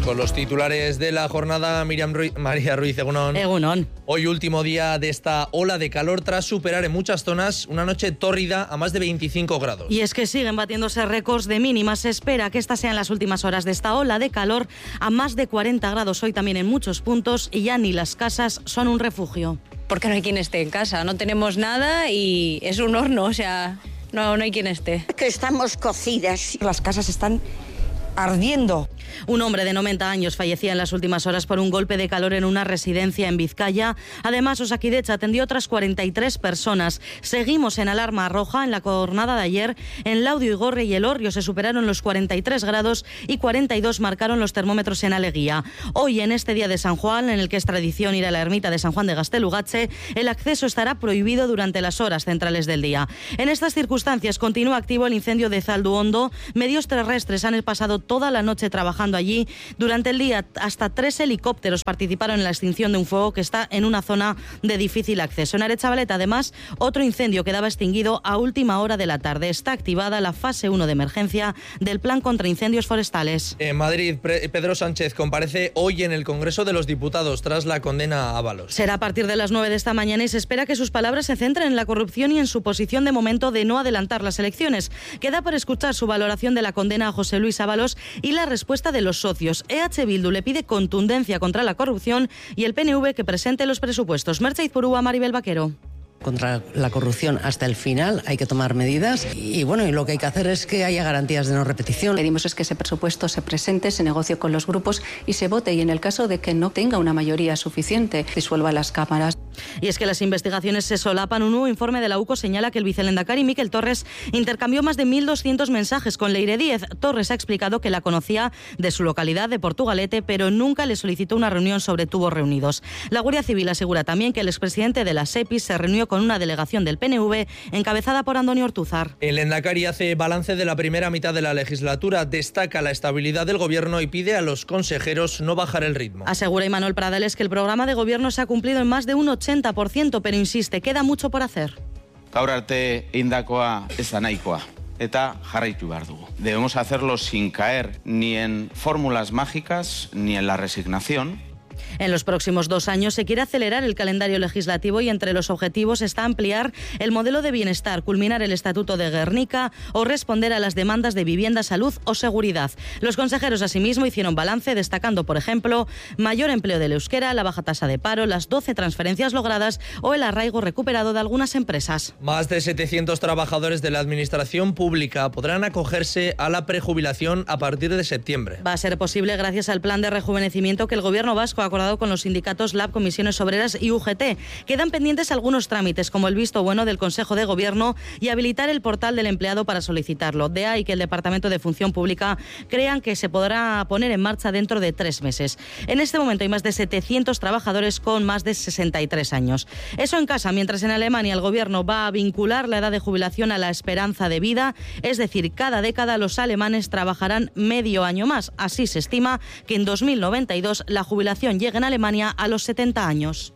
Con los titulares de la jornada, María Ruiz, egunon. Egunon. Hoy último día de esta ola de calor tras superar en muchas zonas una noche tórrida a más de 25 grados. Y es que siguen batiéndose récords de mínimas. Se espera que estas sean las últimas horas de esta ola de calor a más de 40 grados hoy también en muchos puntos y ya ni las casas son un refugio. Porque no hay quien esté en casa, no tenemos nada y es un horno, o sea, no hay quien esté. Que estamos cocidas. Las casas están ardiendo. Un hombre de 90 años fallecía en las últimas horas por un golpe de calor en una residencia en Vizcaya. Además, Osakidetza atendió a otras 43 personas. Seguimos en alarma roja. En la jornada de ayer, en Laudio, Igorre y Elorrio se superaron los 43 grados y 42 marcaron los termómetros en Aleguía. Hoy, en este día de San Juan, en el que es tradición ir a la ermita de San Juan de Gaztelugatxe, el acceso estará prohibido durante las horas centrales del día. En estas circunstancias continúa activo el incendio de Zalduondo. Medios terrestres han pasado toda la noche trabajando allí. Durante el día, hasta 3 helicópteros participaron en la extinción de un fuego que está en una zona de difícil acceso. En Aretxabaleta, además, otro incendio quedaba extinguido a última hora de la tarde. Está activada la fase 1 de emergencia del Plan contra Incendios Forestales. En Madrid, Pedro Sánchez comparece hoy en el Congreso de los Diputados tras la condena a Ábalos. Será a partir de las 9 de esta mañana y se espera que sus palabras se centren en la corrupción y en su posición de momento de no adelantar las elecciones. Queda por escuchar su valoración de la condena a José Luis Ábalos y la respuesta de los socios. EH Bildu le pide contundencia contra la corrupción y el PNV que presente los presupuestos. Merche Izpurúa, Maribel Vaquero. Contra la corrupción hasta el final hay que tomar medidas y lo que hay que hacer es que haya garantías de no repetición. Pedimos es que ese presupuesto se presente, se negocie con los grupos y se vote, y en el caso de que no tenga una mayoría suficiente, disuelva las cámaras. Y es que las investigaciones se solapan. Un nuevo informe de la UCO señala que el vicelehendakari Miquel Torres intercambió más de 1.200 mensajes con Leire Díez. Torres ha explicado que la conocía de su localidad de Portugalete, pero nunca le solicitó una reunión sobre tubos reunidos. La Guardia Civil asegura también que el expresidente de la SEPI se reunió con una delegación del PNV encabezada por Antonio Ortúzar. El lehendakari hace balance de la primera mitad de la legislatura, destaca la estabilidad del gobierno y pide a los consejeros no bajar el ritmo. Asegura Imanol Pradales que el programa de gobierno se ha cumplido en más de un 80%, pero insiste, queda mucho por hacer. Gaur arte indakoa ez da nahikoa. Eta jarraitu behar dugu. Debemos hacerlo sin caer ni en fórmulas mágicas ni en la resignación. En los próximos 2 años se quiere acelerar el calendario legislativo y entre los objetivos está ampliar el modelo de bienestar, culminar el Estatuto de Gernika o responder a las demandas de vivienda, salud o seguridad. Los consejeros asimismo hicieron balance destacando, por ejemplo, mayor empleo del euskera, la baja tasa de paro, las 12 transferencias logradas o el arraigo recuperado de algunas empresas. Más de 700 trabajadores de la administración pública podrán acogerse a la prejubilación a partir de septiembre. Va a ser posible gracias al plan de rejuvenecimiento que el Gobierno vasco ha acordado con los sindicatos LAB, Comisiones Obreras y UGT. Quedan pendientes algunos trámites, como el visto bueno del Consejo de Gobierno y habilitar el portal del empleado para solicitarlo. De ahí que el Departamento de Función Pública crean que se podrá poner en marcha dentro de 3 meses. En este momento hay más de 700 trabajadores con más de 63 años. Eso en casa, mientras en Alemania el Gobierno va a vincular la edad de jubilación a la esperanza de vida, es decir, cada década los alemanes trabajarán medio año más. Así se estima que en 2092 la jubilación llega en Alemania a los 70 años.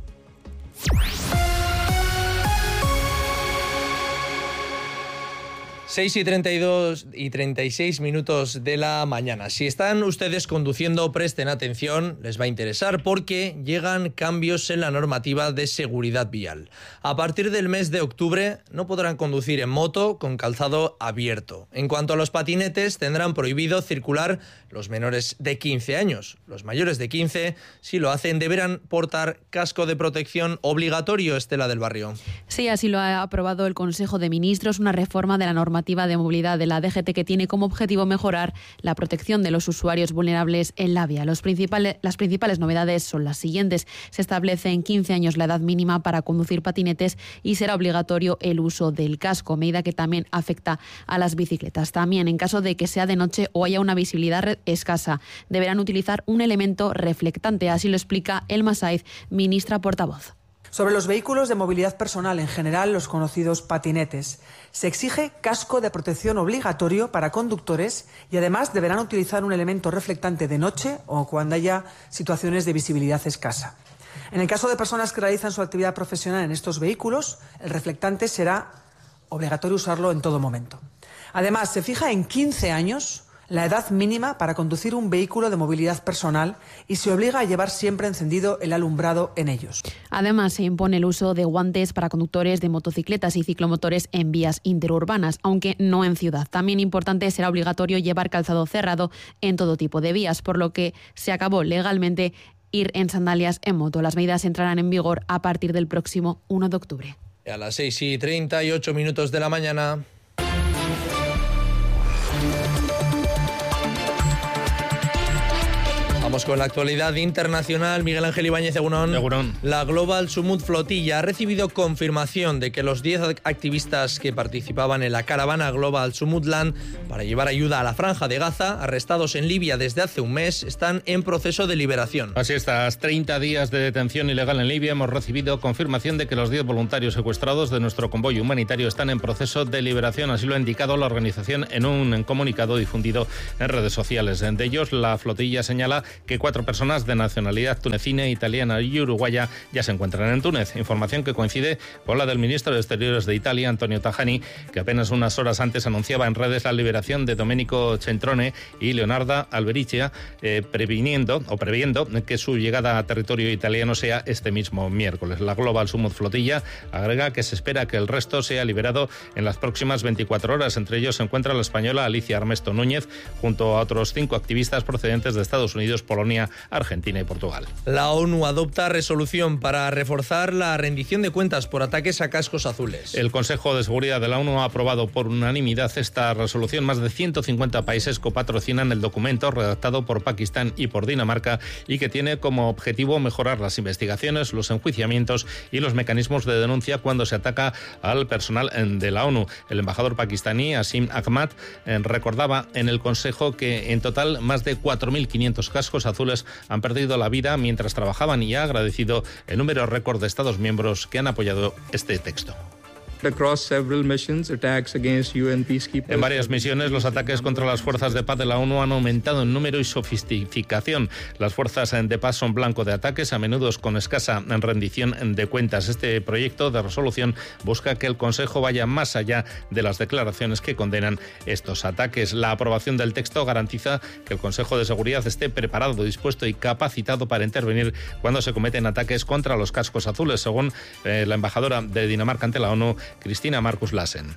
6:32 y 36 minutos de la mañana. Si están ustedes conduciendo, presten atención, les va a interesar porque llegan cambios en la normativa de seguridad vial. A partir del mes de octubre no podrán conducir en moto con calzado abierto. En cuanto a los patinetes, tendrán prohibido circular los menores de 15 años. Los mayores de 15, si lo hacen, deberán portar casco de protección obligatorio, Estela del Barrio. Sí, así lo ha aprobado el Consejo de Ministros, una reforma de la normativa de movilidad de la DGT que tiene como objetivo mejorar la protección de los usuarios vulnerables en la vía. Las principales novedades son las siguientes. Se establece en 15 años la edad mínima para conducir patinetes y será obligatorio el uso del casco, medida que también afecta a las bicicletas. También, en caso de que sea de noche o haya una visibilidad escasa, deberán utilizar un elemento reflectante. Así lo explica Elma Saiz, ministra portavoz. Sobre los vehículos de movilidad personal, en general los conocidos patinetes, se exige casco de protección obligatorio para conductores y además deberán utilizar un elemento reflectante de noche o cuando haya situaciones de visibilidad escasa. En el caso de personas que realizan su actividad profesional en estos vehículos, el reflectante será obligatorio usarlo en todo momento. Además, se fija en 15 años la edad mínima para conducir un vehículo de movilidad personal y se obliga a llevar siempre encendido el alumbrado en ellos. Además, se impone el uso de guantes para conductores de motocicletas y ciclomotores en vías interurbanas, aunque no en ciudad. También importante, será obligatorio llevar calzado cerrado en todo tipo de vías, por lo que se acabó legalmente ir en sandalias en moto. Las medidas entrarán en vigor a partir del próximo 1 de octubre. A las 6:38 de la mañana. Vamos con la actualidad internacional. Miguel Ángel Ibáñez, Egunon. La Global Sumud Flotilla ha recibido confirmación de que los 10 activistas que participaban en la caravana Global Sumudland para llevar ayuda a la Franja de Gaza, arrestados en Libia desde hace un mes, están en proceso de liberación. Así es, tras 30 días de detención ilegal en Libia, hemos recibido confirmación de que los 10 voluntarios secuestrados de nuestro convoy humanitario están en proceso de liberación. Así lo ha indicado la organización en un comunicado difundido en redes sociales. De ellos, la flotilla señala que 4 personas de nacionalidad tunecina, italiana y uruguaya ya se encuentran en Túnez. Información que coincide con la del ministro de Exteriores de Italia, Antonio Tajani, que apenas unas horas antes anunciaba en redes la liberación de Domenico Centrone y Leonardo Alberichia, previendo que su llegada a territorio italiano sea este mismo miércoles. La Global Sumud Flotilla agrega que se espera que el resto sea liberado en las próximas 24 horas. Entre ellos se encuentra la española Alicia Armesto Núñez, junto a otros 5 activistas procedentes de Estados Unidos, Polonia, Argentina y Portugal. La ONU adopta resolución para reforzar la rendición de cuentas por ataques a cascos azules. El Consejo de Seguridad de la ONU ha aprobado por unanimidad esta resolución. Más de 150 países copatrocinan el documento redactado por Pakistán y por Dinamarca y que tiene como objetivo mejorar las investigaciones, los enjuiciamientos y los mecanismos de denuncia cuando se ataca al personal de la ONU. El embajador pakistaní, Asim Ahmad, recordaba en el Consejo que en total más de 4.500 cascos azules han perdido la vida mientras trabajaban y ha agradecido el número récord de Estados miembros que han apoyado este texto. En varias misiones, los ataques contra las fuerzas de paz de la ONU han aumentado en número y sofisticación. Las fuerzas de paz son blanco de ataques, a menudo con escasa rendición de cuentas. Este proyecto de resolución busca que el Consejo vaya más allá de las declaraciones que condenan estos ataques. La aprobación del texto garantiza que el Consejo de Seguridad esté preparado, dispuesto y capacitado para intervenir cuando se cometen ataques contra los cascos azules, según la embajadora de Dinamarca ante la ONU, Cristina Marcus Lassen.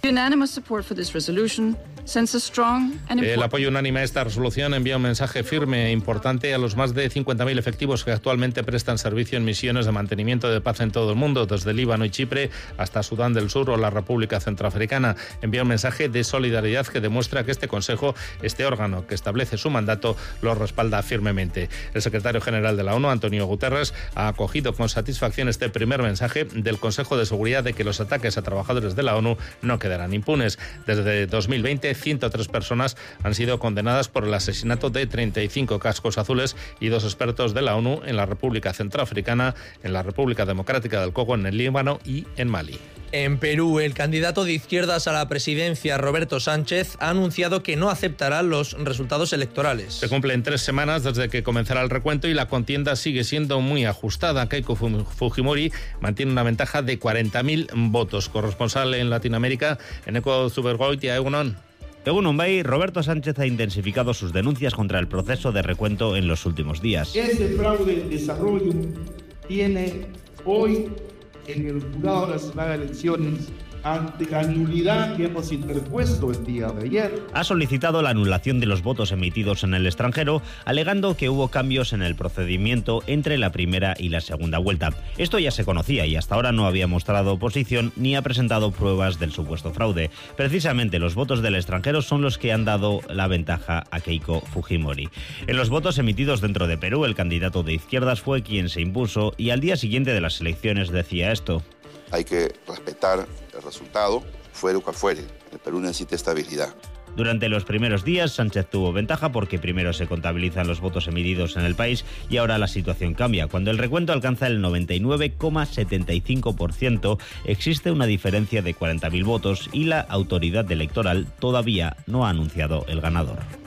El apoyo unánime a esta resolución envía un mensaje firme e importante a los más de 50.000 efectivos que actualmente prestan servicio en misiones de mantenimiento de paz en todo el mundo, desde Líbano y Chipre hasta Sudán del Sur o la República Centroafricana. Envía un mensaje de solidaridad que demuestra que este Consejo, este órgano que establece su mandato, lo respalda firmemente. El secretario general de la ONU, Antonio Guterres, ha acogido con satisfacción este primer mensaje del Consejo de Seguridad de que los ataques a trabajadores de la ONU no quedarán impunes. Desde 2020, 103 personas han sido condenadas por el asesinato de 35 cascos azules y 2 expertos de la ONU en la República Centroafricana, en la República Democrática del Congo, en el Líbano y en Mali. En Perú, el candidato de izquierdas a la presidencia, Roberto Sánchez, ha anunciado que no aceptará los resultados electorales. Se cumplen 3 semanas desde que comenzará el recuento y la contienda sigue siendo muy ajustada. Keiko Fujimori mantiene una ventaja de 40.000 votos. Corresponsal en Latinoamérica, Eneco Zubergoitia, Egunon. Según Bay, Roberto Sánchez ha intensificado sus denuncias contra el proceso de recuento en los últimos días. Ese fraude de desarrollo tiene hoy en el Jurado Nacional de Elecciones, ante la nulidad que hemos interpuesto el día de ayer. Ha solicitado la anulación de los votos emitidos en el extranjero, alegando que hubo cambios en el procedimiento entre la primera y la segunda vuelta. Esto ya se conocía y hasta ahora no había mostrado oposición ni ha presentado pruebas del supuesto fraude. Precisamente los votos del extranjero son los que han dado la ventaja a Keiko Fujimori. En los votos emitidos dentro de Perú, el candidato de izquierdas fue quien se impuso y al día siguiente de las elecciones decía esto. Hay que respetar el resultado, fuere cual fuere. El Perú necesita estabilidad. Durante los primeros días, Sánchez tuvo ventaja porque primero se contabilizan los votos emitidos en el país y ahora la situación cambia. Cuando el recuento alcanza el 99,75%, existe una diferencia de 40.000 votos y la autoridad electoral todavía no ha anunciado el ganador.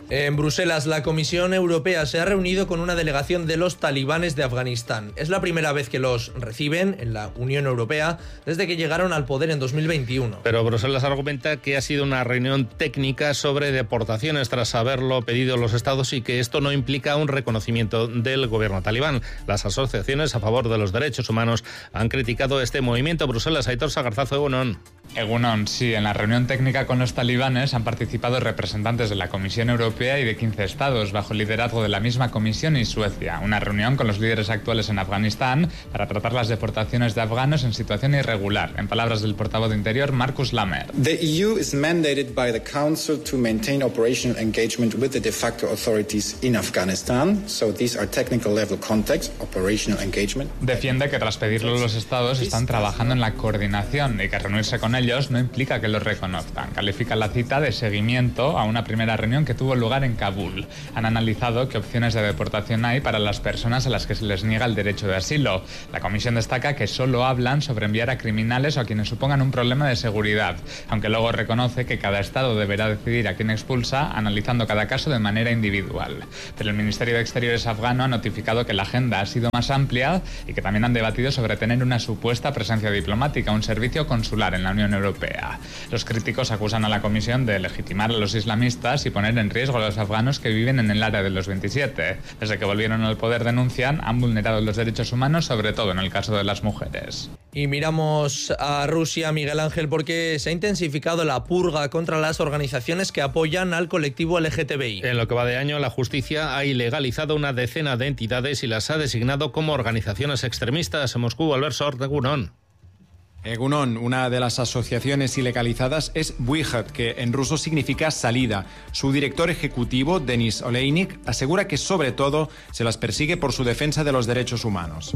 En Bruselas, la Comisión Europea se ha reunido con una delegación de los talibanes de Afganistán. Es la primera vez que los reciben en la Unión Europea desde que llegaron al poder en 2021. Pero Bruselas argumenta que ha sido una reunión técnica sobre deportaciones tras haberlo pedido los estados y que esto no implica un reconocimiento del gobierno talibán. Las asociaciones a favor de los derechos humanos han criticado este movimiento. Bruselas, Aitor Sagarzazo, Egunon. Egunon, sí, en la reunión técnica con los talibanes han participado representantes de la Comisión Europea y de 15 estados, bajo el liderazgo de la misma Comisión y Suecia. Una reunión con los líderes actuales en Afganistán para tratar las deportaciones de afganos en situación irregular, en palabras del portavoz de Interior, Markus Lammer. The EU is mandated by the Council to maintain operational engagement with the de facto authorities in Afghanistan. So these are technical level contacts, operational engagement. Defiende que tras pedirlo los estados están trabajando en la coordinación y que reunirse con ellos no implica que los reconozcan. Califica la cita de seguimiento a una primera reunión que tuvo lugar en Kabul. Han analizado qué opciones de deportación hay para las personas a las que se les niega el derecho de asilo. La comisión destaca que solo hablan sobre enviar a criminales o a quienes supongan un problema de seguridad, aunque luego reconoce que cada estado deberá decidir a quién expulsa, analizando cada caso de manera individual. Pero el Ministerio de Exteriores afgano ha notificado que la agenda ha sido más amplia y que también han debatido sobre tener una supuesta presencia diplomática, un servicio consular en la Unión Europea. Los críticos acusan a la comisión de legitimar a los islamistas y poner en riesgo a los afganos que viven en el área de los 27. Desde que volvieron al poder, denuncian, han vulnerado los derechos humanos, sobre todo en el caso de las mujeres. Y miramos a Rusia, Miguel Ángel, porque se ha intensificado la purga contra las organizaciones que apoyan al colectivo LGTBI. En lo que va de año, la justicia ha ilegalizado una decena de entidades y las ha designado como organizaciones extremistas. En Moscú, Albert Sort, Egunon. Egunon, una de las asociaciones ilegalizadas es Выход, que en ruso significa salida. Su director ejecutivo, Denis Oleinik, asegura que sobre todo se las persigue por su defensa de los derechos humanos.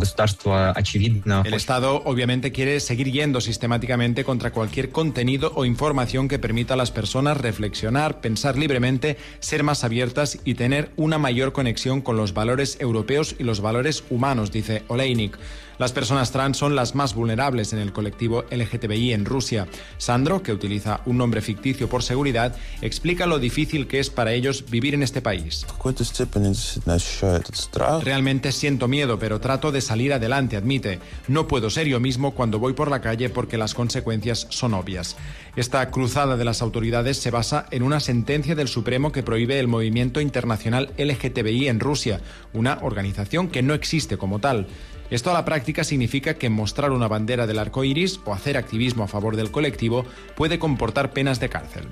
El Estado obviamente quiere seguir yendo sistemáticamente contra cualquier contenido o información que permita a las personas reflexionar, pensar libremente, ser más abiertas y tener una mayor conexión con los valores europeos y los valores humanos, dice Oleinik. Las personas trans son las más vulnerables en el colectivo LGTBI en Rusia. Sandro, que utiliza un nombre ficticio por seguridad, explica lo difícil que es para ellos vivir en este país. Realmente siento miedo, pero trato de salir adelante, admite. No puedo ser yo mismo cuando voy por la calle porque las consecuencias son obvias. Esta cruzada de las autoridades se basa en una sentencia del Supremo que prohíbe el movimiento internacional LGTBI en Rusia, una organización que no existe como tal. Esto a la práctica significa que mostrar una bandera del arco iris o hacer activismo a favor del colectivo puede comportar penas de cárcel.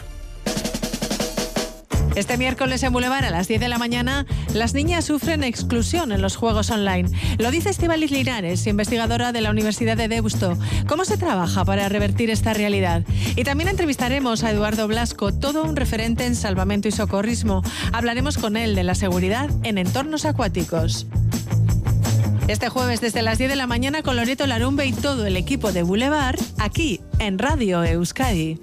Este miércoles en Boulevard a las 10 de la mañana, las niñas sufren exclusión en los juegos online. Lo dice Estíbaliz Linares, investigadora de la Universidad de Deusto. ¿Cómo se trabaja para revertir esta realidad? Y también entrevistaremos a Eduardo Blasco, todo un referente en salvamento y socorrismo. Hablaremos con él de la seguridad en entornos acuáticos. Este jueves desde las 10 de la mañana con Loreto Larumbe y todo el equipo de Boulevard, aquí en Radio Euskadi.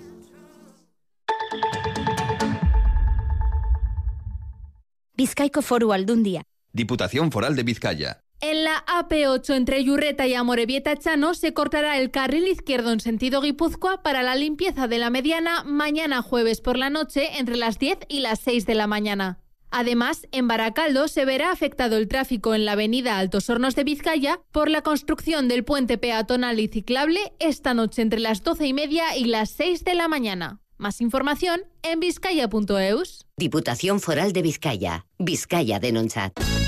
Bizkaiko Foru Aldundia. Diputación Foral de Vizcaya. En la AP8 entre Yurreta y Amorebieta-Echano se cortará el carril izquierdo en sentido Guipúzcoa para la limpieza de la mediana mañana jueves por la noche entre las 10 y las 6 de la mañana. Además, en Baracaldo se verá afectado el tráfico en la avenida Altos Hornos de Vizcaya por la construcción del puente peatonal y ciclable esta noche entre las 12:30 y las 6 de la mañana. Más información en vizcaya.eus. Diputación Foral de Vizcaya. Vizcaya Denontzat.